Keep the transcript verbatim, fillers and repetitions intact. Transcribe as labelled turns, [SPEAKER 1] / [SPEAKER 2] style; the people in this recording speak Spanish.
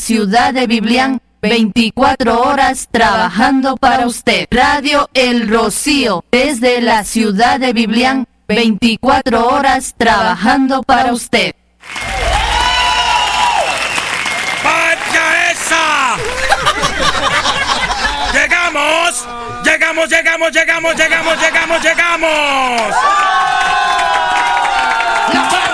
[SPEAKER 1] ciudad de Biblián, veinticuatro horas trabajando para usted. Radio El Rocío, desde la ciudad de Biblián, veinticuatro horas trabajando para usted.
[SPEAKER 2] ¡Vaya esa! ¡Llegamos! ¡Llegamos, llegamos, llegamos, llegamos, llegamos, llegamos!